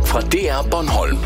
fra DR Bornholm.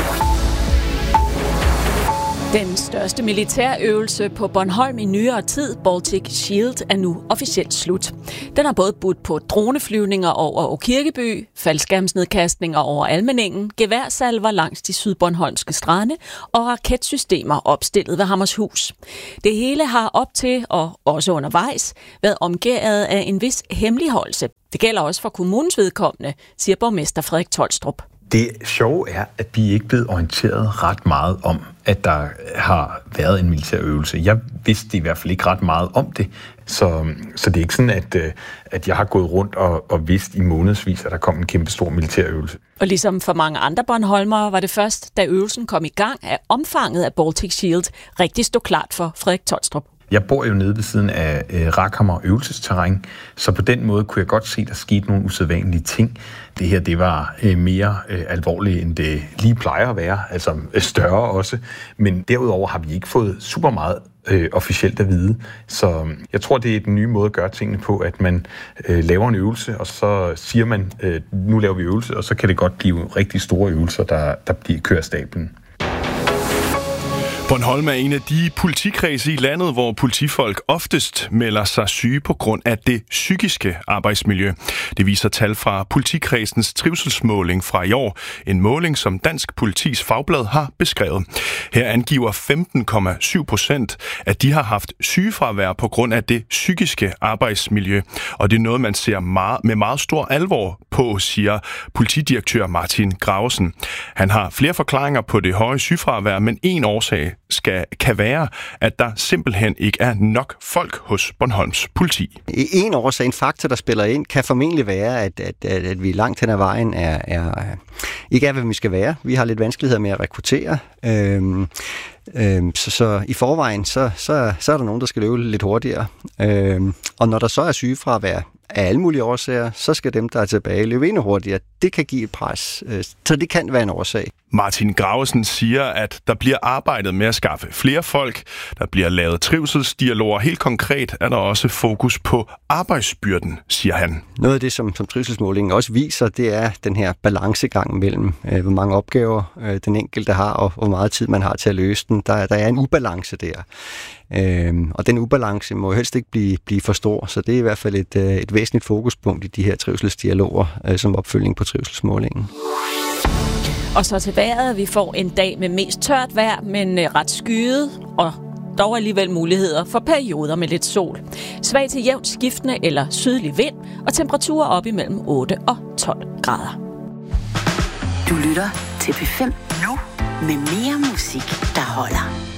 Den største militærøvelse på Bornholm i nyere tid, Baltic Shield, er nu officielt slut. Den har både budt på droneflyvninger over Åkirkeby, faldskærmsnedkastninger over Almindingen, geværsalver langs de sydbornholmske strande og raketsystemer opstillet ved Hammershus. Det hele har op til og også undervejs været omgærdet af en vis hemmeligholdelse. Det gælder også for kommunens vedkommende, siger borgmester Frederik Tolstrup. Det sjove er, at vi ikke er blevet orienteret ret meget om, at der har været en militærøvelse. Jeg vidste i hvert fald ikke ret meget om det, så det er ikke sådan, at jeg har gået rundt og vidst i månedsvis, at der kom en kæmpe stor militærøvelse. Og ligesom for mange andre bornholmere var det først, da øvelsen kom i gang, at omfanget af Baltic Shield rigtig stod klart for Frederik Tolstrup. Jeg bor jo nede ved siden af Rakhammer øvelsesterræn, så på den måde kunne jeg godt se, at der skete nogle usædvanlige ting. Det her, det var mere alvorligt, end det lige plejer at være, altså større også. Men derudover har vi ikke fået super meget officielt at vide. Så jeg tror, det er den nye måde at gøre tingene på, at man laver en øvelse, og så siger man, nu laver vi øvelse, og så kan det godt blive rigtig store øvelser, der kører stablen. Bornholm er en af de politikredse i landet, hvor politifolk oftest melder sig syge på grund af det psykiske arbejdsmiljø. Det viser tal fra politikredsens trivselsmåling fra i år. En måling, som Dansk Politis Fagblad har beskrevet. Her angiver 15,7%, at de har haft sygefravær på grund af det psykiske arbejdsmiljø. Og det er noget, man ser med meget stor alvor på, siger politidirektør Martin Gravesen. Han har flere forklaringer på det høje sygefravær, men en årsag kan være, at der simpelthen ikke er nok folk hos Bornholms politi. En årsag, en faktor, der spiller ind, kan formentlig være, at vi langt hen ad vejen ikke er, hvad vi skal være. Vi har lidt vanskeligheder med at rekruttere. Så i forvejen, så er der nogen, der skal løbe lidt hurtigere. Og når der så er sygefravær af alle mulige årsager, så skal dem, der er tilbage, løbe endnu hurtigere. Det kan give et pres. Så det kan være en årsag. Martin Gravesen siger, at der bliver arbejdet med at skaffe flere folk. Der bliver lavet trivselsdialoger. Helt konkret er der også fokus på arbejdsbyrden, siger han. Noget af det, som trivselsmålingen også viser, det er den her balancegang mellem, hvor mange opgaver den enkelte har, og hvor meget tid man har til at løse den. Der er en ubalance der. Og den ubalance må helst ikke blive for stor, så det er i hvert fald et væsentligt fokuspunkt i de her trivselsdialoger som opfølgning på trivselsmålingen. Og så til vejret. Vi får en dag med mest tørt vejr, men ret skyet, og dog alligevel muligheder for perioder med lidt sol. Svag til jævnt skiftende eller sydlig vind, og temperaturer op imellem 8 og 12 grader. Du lytter til P5 nu med mere musik, der holder.